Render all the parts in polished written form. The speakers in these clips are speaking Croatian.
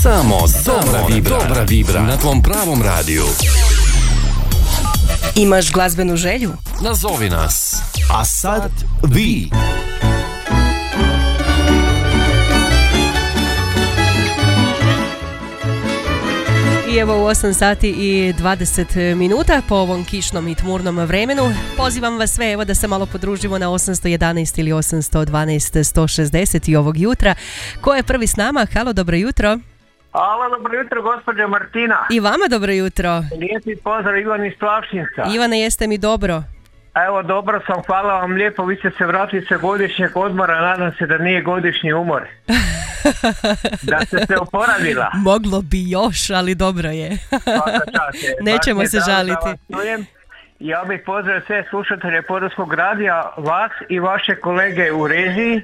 Samo dobra vibra na tvom pravom radiju. Imaš glazbenu želju? Nazovi nas. A sad vi. I evo u 8 sati i 20 minuta po ovom kišnom i tmurnom vremenu. Pozivam vas sve evo da se malo podružimo na 811 ili 812 160 i ovog jutra. Ko je prvi s nama? Halo, dobro jutro. Halo, dobro jutro, gospođa Martina. I vama dobro jutro. Lijepi pozdrav, Ivan iz Plavšinca. Ivane, jeste mi dobro? Evo, dobro sam, hvala vam lijepo, vi ste se vratili sa godišnjeg odmora, nadam se da nije godišnji umor. Da ste se oporavila. Moglo bi još, ali dobro je. Nećemo se žaliti. Ja bih pozdravio sve slušatelje Podravskog radija, vas i vaše kolege u režiji.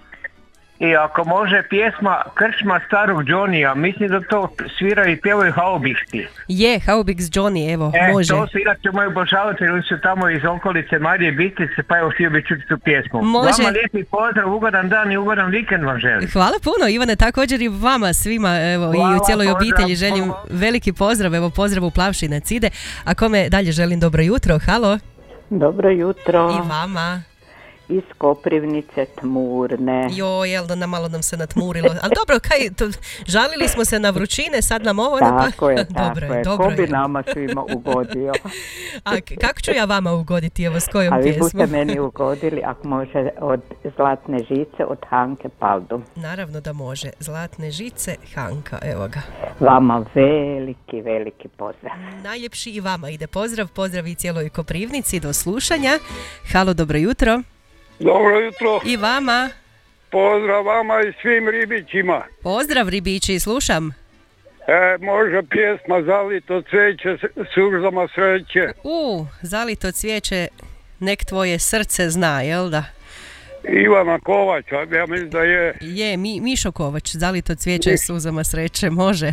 I ako može pjesma Krčma starog Johnnyja, mislim da to sviraju i pjevaju Haubixti. Je, Haubix Johnny, evo, može. To su inače moji obožavatelji, oni su tamo iz okolice Marije Bistrice, pa evo htio bi čuti tu pjesmu. Može. Vama lijepi pozdrav, ugodan dan i ugodan vikend vam želim. Hvala puno, Ivane, također i vama svima, evo, hvala, i u cijeloj obitelji želim veliki pozdrav, evo pozdrav u Plavšinac ide. A kome dalje želim dobro jutro, halo? Dobro jutro. I vama. Iz Koprivnice tmurne. Jel da malo nam se natmurilo. Ali dobro, žalili smo se na vrućine, sad nam ovo... Tako je, dobro je. Ko bi nama svima ugodio? A kako ću ja vama ugoditi, evo, s kojom pjesmom? A vi budete meni ugodili, ako može, od Zlatne žice, od Hanke Paldu. Naravno da može. Zlatne žice, Hanka, evo ga. Vama veliki pozdrav. Najljepši i vama ide pozdrav i cijeloj Koprivnici, do slušanja. Halo, dobro jutro. Dobro jutro. I vama. Pozdrav vama i svim ribićima. Pozdrav ribići, slušam. Može pjesma Zalito cvijeće surzama sreće. Zalito cvijeće, nek tvoje srce zna, jel da? Ivana Kovača, ja mislim da je. Je, Mišo Kovač, Zalito cvijeće suzama sreće, može.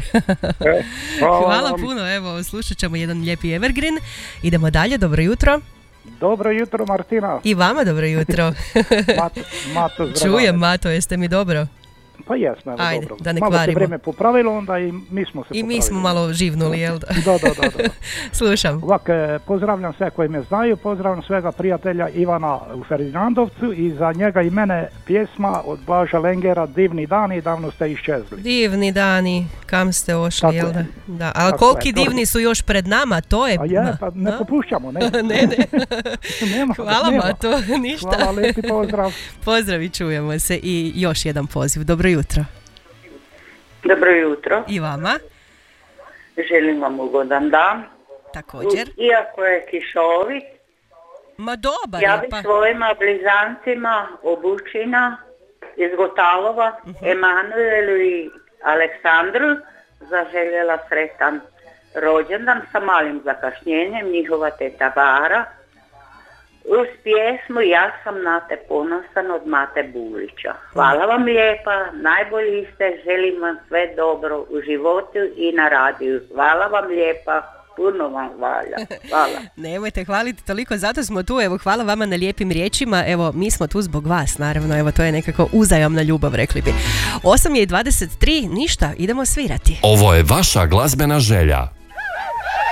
Hvala puno, evo, slušat ćemo jedan lijepi evergreen. Idemo dalje, dobro jutro. Dobro jutro, Martina. I vama dobro jutro. Mato, čujem, Mato, jeste mi dobro? Pa jesmo, evo. Ajde, dobro. Da ne malo kvarimo. se vrijeme popravilo, onda i mi smo se popravili. I mi smo malo živnuli, jel da? Da. Slušam. Ovak, pozdravljam sve koji me znaju, pozdravljam svega prijatelja Ivana u Ferdinandovcu i za njega i mene pjesma od Blaža Lengera, Divni dani, davno ste iščezli. Divni dani, kam ste ošli, jel da? Da. Ali koliki divni su još pred nama, to je... A je, pa ne popušćamo, ne. Ne. Hvala, Mato, ništa. Hvala, lijepi pozdrav. Pozdrav i čujemo se i još jedan poziv. Dobro jutro. Dobro jutro. I vama. Želim vam ugodan dan. Također. Iako je kišovit. Ma dobar. Ja bih svojima blizancima Obučina iz Gotalova, Emanuelu i Aleksandru zaželjela sretan rođendan sa malim zakašnjenjem, njihova teta Vara. Uz pjesmu Ja sam na te ponosan od Mate Bulića. Hvala vam lijepa, najbolji ste, želim vam sve dobro u životu i na radiju. Hvala vam lijepa, puno vam hvala. Nemojte hvaliti toliko, zato smo tu, evo hvala vama na lijepim riječima, evo mi smo tu zbog vas, naravno, evo to je nekako uzajamna ljubav, rekli bi. 8:23, ništa, idemo svirati. Ovo je vaša glazbena želja.